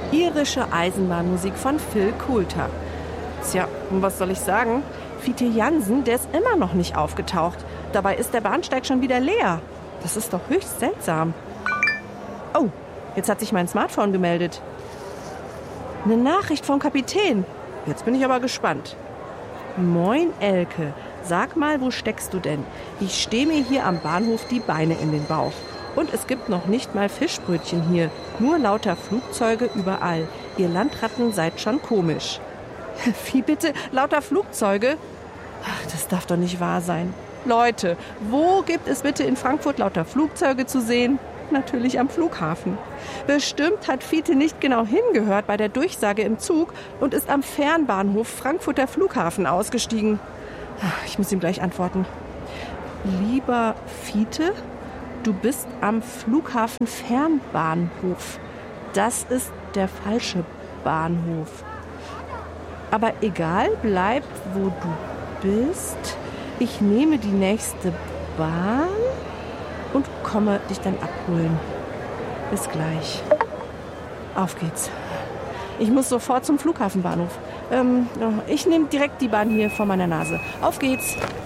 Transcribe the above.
Irische Eisenbahnmusik von Phil Coulter. Tja, und was soll ich sagen? Fiete Jansen, der ist immer noch nicht aufgetaucht. Dabei ist der Bahnsteig schon wieder leer. Das ist doch höchst seltsam. Oh, jetzt hat sich mein Smartphone gemeldet. Eine Nachricht vom Kapitän. Jetzt bin ich aber gespannt. Moin, Elke. Sag mal, wo steckst du denn? Ich stehe mir hier am Bahnhof die Beine in den Bauch. Und es gibt noch nicht mal Fischbrötchen hier. Nur lauter Flugzeuge überall. Ihr Landratten seid schon komisch. Wie bitte? Lauter Flugzeuge? Ach, das darf doch nicht wahr sein. Leute, wo gibt es bitte in Frankfurt lauter Flugzeuge zu sehen? Natürlich am Flughafen. Bestimmt hat Fiete nicht genau hingehört bei der Durchsage im Zug und ist am Fernbahnhof Frankfurter Flughafen ausgestiegen. Ich muss ihm gleich antworten. Lieber Fiete, du bist am Flughafen Fernbahnhof. Das ist der falsche Bahnhof. Aber egal, bleib, wo du bist. Ich nehme die nächste Bahn und komme dich dann abholen. Bis gleich. Auf geht's. Ich muss sofort zum Flughafenbahnhof. Ich nehme direkt die Bahn hier vor meiner Nase. Auf geht's.